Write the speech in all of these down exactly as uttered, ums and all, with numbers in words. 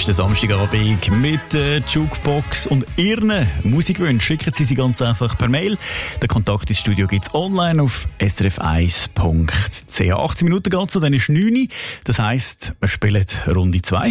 ist der Samstagabend mit der Jukebox und Ihren Musikwünschen. Schicken Sie sie ganz einfach per Mail. Den Kontakt ins Studio gibt es online auf s r f eins punkt c h. achtzehn Minuten geht es und dann ist neun Uhr. Das heisst, wir spielen Runde zwei.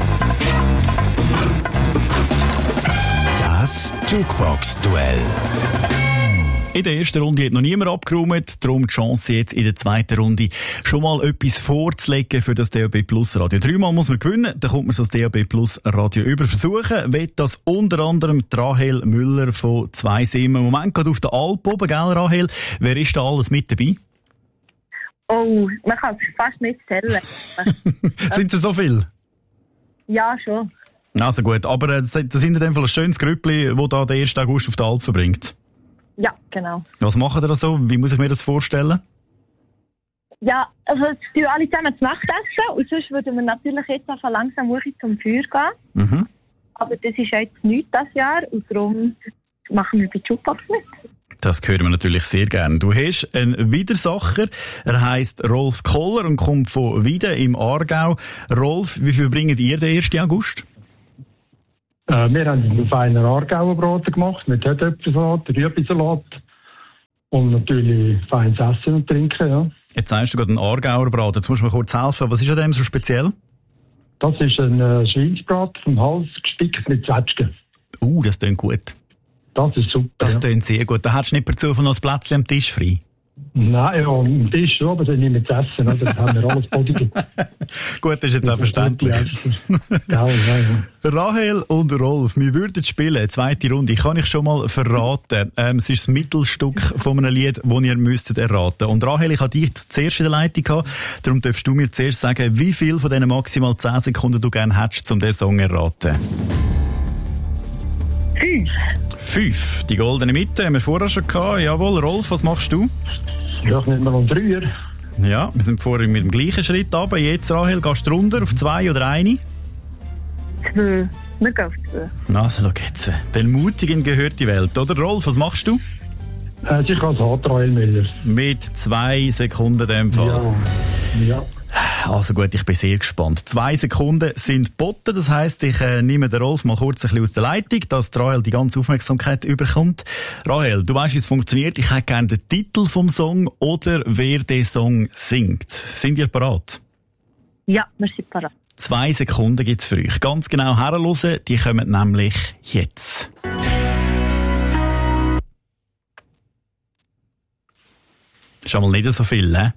Das Jukebox-Duell. In der ersten Runde hat noch niemand abgeräumt, darum die Chance jetzt in der zweiten Runde schon mal etwas vorzulegen für das D A B Plus Radio. Dreimal muss man gewinnen, dann kommt man so das D A B Plus Radio über versuchen. Will das unter anderem Rahel Müller von zwei Sim. Im Moment gerade auf der Alp oben, gell Rahel? Wer ist da alles mit dabei? Oh, man kann es fast nicht zählen. Sind es so viele? Ja, schon. Also gut, aber das sind in dem Fall ein schönes Grüppli, das da den ersten August auf der Alp verbringt. Ja, genau. Was machen ihr da so? Wie muss ich mir das vorstellen? Ja, also jetzt tun alle zusammen zu Nacht essen und sonst würden wir natürlich jetzt einfach langsam zum Feuer gehen. Mhm. Aber das ist jetzt nichts dieses Jahr und darum machen wir bei Jukebox mit. Das hören wir natürlich sehr gerne. Du hast einen Widersacher, er heisst Rolf Koller und kommt von Wieden im Aargau. Rolf, wie viel bringt ihr den ersten August? Äh, wir haben einen feinen Aargauer Braten gemacht, mit Herdöpfelsalat, Rüebisalat und natürlich feines Essen und Trinken, ja. Jetzt sagst du gerade einen Aargauer Braten, jetzt musst du mir kurz helfen. Was ist an dem so speziell? Das ist ein äh, Schweinsbraten vom Hals gespickt mit Zwetschgen. Uh, das klingt gut. Das ist super, Das ja. klingt sehr gut. Da hättest du nicht per Zufall noch ein Plätzchen am Tisch frei? Nein, ja, am Tisch schon, aber das nicht mit Essen, also das haben wir alles Body. Gut, das ist jetzt auch verständlich. Ja, ja, ja. Rahel und Rolf, wir würden spielen, zweite Runde. Kann ich schon mal verraten. Ähm, es ist das Mittelstück von einem Lied, das ihr müsstet erraten. Und Rahel, ich habe dich zuerst in der Leitung gehabt, darum darfst du mir zuerst sagen, wie viel von diesen maximal zehn Sekunden du gerne hättest, um diesen Song zu erraten. Fünf. Fünf. Die goldene Mitte haben wir vorher schon gehabt. Jawohl, Rolf, was machst du? Ja, ich nehme mal einen Dreier. Ja, wir sind vorher mit dem gleichen Schritt runter. Jetzt, Rahel, gehst du runter auf zwei oder eine? Zwei. Wir gehen auf zwei. Also, schau jetzt. Den Mutigen gehört die Welt, oder? Rolf, was machst du? Äh, sicher als Rahel Müller. Mit zwei Sekunden in dem Fall. Ja. Ja. Also gut, ich bin sehr gespannt. Zwei Sekunden sind geboten, das heisst, ich äh, nehme den Rolf mal kurz ein bisschen aus der Leitung, dass die Rahel die ganze Aufmerksamkeit überkommt. Rahel, du weißt, wie es funktioniert. Ich hätte gerne den Titel vom Song oder wer den Song singt. Sind ihr bereit? Ja, wir sind bereit. Zwei Sekunden gibt's für euch. Ganz genau herhören, die kommen nämlich jetzt. Schon mal nicht so viel, ne?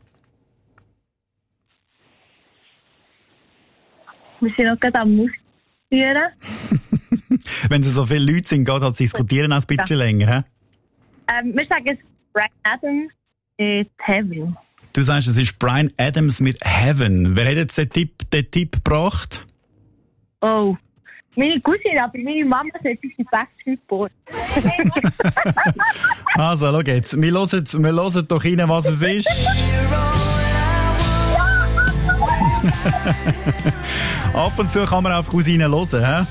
Wir sind noch gerade am Ausführen. Wenn es so viele Leute sind, geht das Diskutieren auch ein bisschen ja. länger, he? Ähm, wir sagen es Bryan Adams mit Heaven. Du sagst, es ist Bryan Adams mit Heaven. Wer hat jetzt den Tipp, den Tipp gebracht? Oh, meine Cousine, aber meine Mama sagt, sie ist Backstreet Boys. Also, schau jetzt. Wir hören, wir hören doch rein, was es ist. Ab und zu kann man auf Cousine hören,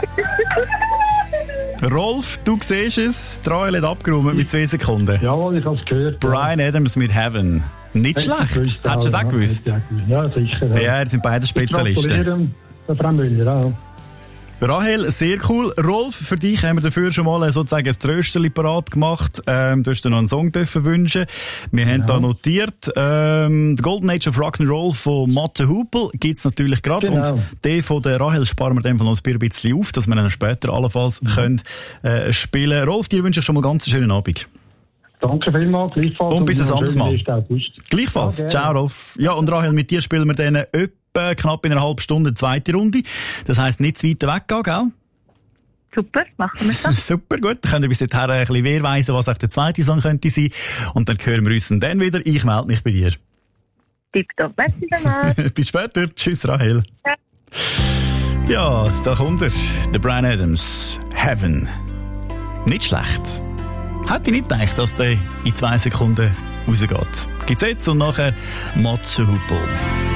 he? Rolf, du siehst es. Die Rahel hat abgeräumt mit zwei Sekunden. Jawohl, ich habe es gehört. Bryan ja. Adams mit Heaven. Nicht schlecht. Hättest du es auch gewusst? Ja, sicher. Ja, ja, sind beide Spezialisten. Frau Müller, ja. Rahel, sehr cool. Rolf, für dich haben wir dafür schon mal sozusagen ein Trösterli parat gemacht. Ähm, du hast dir noch einen Song dürfen wünschen. Wir haben ja. da notiert, ähm, The Golden Age of Rock'n'Roll von Mathe Hupel gibt's natürlich gerade. Genau. Und den von der Rahel sparen wir dem Fall noch ein bisschen auf, dass wir dann später allenfalls mhm. können, äh, spielen. Rolf, dir wünsche ich schon mal ganz einen schönen Abend. Danke vielmals, gleichfalls. Und bis ein anderes Mal. August. Gleichfalls. Okay. Ciao, Rolf. Ja, und Rahel, mit dir spielen wir dann etwa knapp in einer halben Stunde zweite Runde. Das heisst, nicht zu weit weggehen, gell? Super, machen wir das. Super, gut. Dann könnt ihr bis dahin ein bisschen wehrweisen, was auch der zweite Song könnte sein. Und dann hören wir uns dann wieder. Ich melde mich bei dir. Tipptopp. Merci vielmals. Bis später. Tschüss, Rahel. Ja. Ja, da kommt er. Der Bryan Adams. Heaven. Nicht schlecht. Hätte ich nicht gedacht, dass der in zwei Sekunden rausgeht. Gibt's jetzt und nachher Matze Hupel.